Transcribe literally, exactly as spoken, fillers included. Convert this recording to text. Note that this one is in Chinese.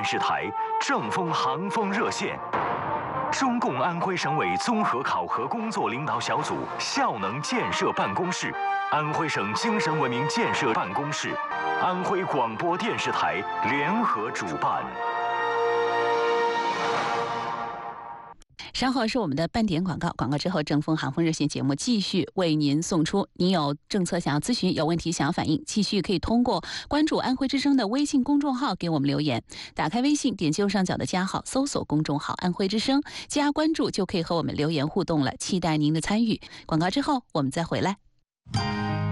视台正风航风热线。中共安徽省委综合考核工作领导小组效能建设办公室、安徽省精神文明建设办公室、安徽广播电视台联合主办。 稍后是我们的半点广告，广告之后正风航风热线节目继续为您送出。您有政策想要咨询，有问题想要反映，继续可以通过关注安徽之声的微信公众号给我们留言。打开微信，点击右上角的加号，搜索公众号安徽之声，加关注就可以和我们留言互动了，期待您的参与。广告之后我们再回来。